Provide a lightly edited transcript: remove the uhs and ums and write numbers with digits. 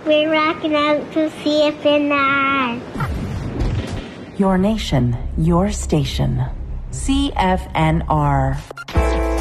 We're rocking out to CFNR. Your nation, your station. CFNR.